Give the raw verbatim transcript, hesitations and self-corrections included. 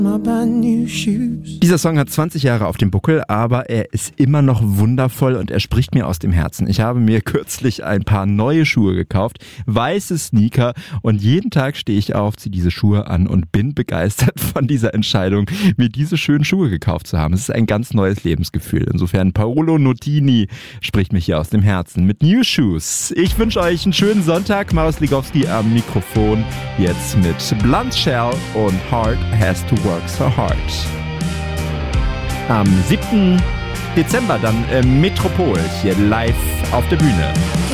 Dieser Song hat zwanzig Jahre auf dem Buckel, aber er ist immer noch wundervoll und er spricht mir aus dem Herzen. Ich habe mir kürzlich ein paar neue Schuhe gekauft, weiße Sneaker, und jeden Tag stehe ich auf, ziehe diese Schuhe an und bin begeistert von dieser Entscheidung, mir diese schönen Schuhe gekauft zu haben. Es ist ein ganz neues Lebensgefühl. Insofern Paolo Nutini spricht mich hier aus dem Herzen mit New Shoes. Ich wünsche euch einen schönen Sonntag. Marius Ligowski am Mikrofon, jetzt mit Blunt Shell und Heart Has to Work So Hard. Am siebten Dezember dann im Metropol, hier live auf der Bühne.